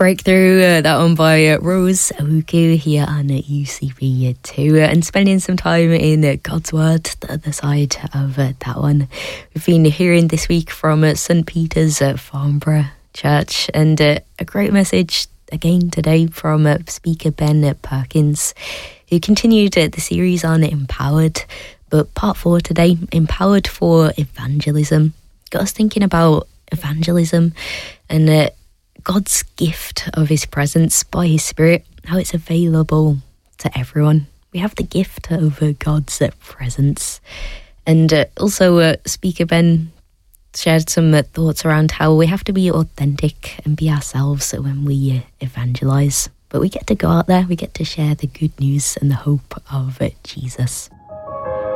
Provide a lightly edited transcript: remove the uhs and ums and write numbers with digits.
Breakthrough, that one by Rose Awuku here on UCB2, and spending some time in God's Word, the other side of that one. We've been hearing this week from St. Peter's Farnborough Church, and a great message again today from speaker Ben Perkins, who continued the series on Empowered, but part 4 today, Empowered for Evangelism. Got us thinking about evangelism and God's gift of his presence by his Spirit, how it's available to everyone. We have the gift of God's presence. And also Speaker Ben shared some thoughts around how we have to be authentic and be ourselves when we evangelise. But we get to go out there, we get to share the good news and the hope of Jesus.